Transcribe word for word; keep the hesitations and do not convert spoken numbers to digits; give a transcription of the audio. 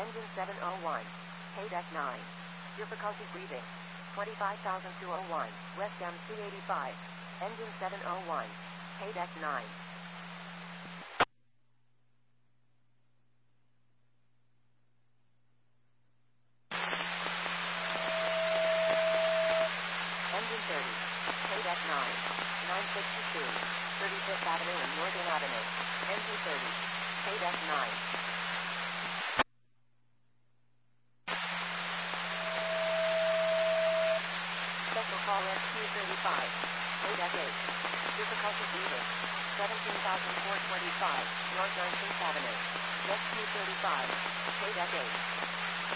Engine seven oh one. K-Deck nine. Difficulty breathing. twenty-five thousand two hundred one. West M C eighty-five. Engine seven oh one. K-Deck nine. Engine thirty. K-Deck nine. nine sixty-two. thirty-fifth Avenue and Morgan Avenue. Engine thirty. K-Deck nine. Special call S Q thirty-five. K-Deck eight. Difficulty breathing. seventeen thousand four hundred twenty-five. North nineteenth Avenue. S Q thirty-five. K-Deck eight.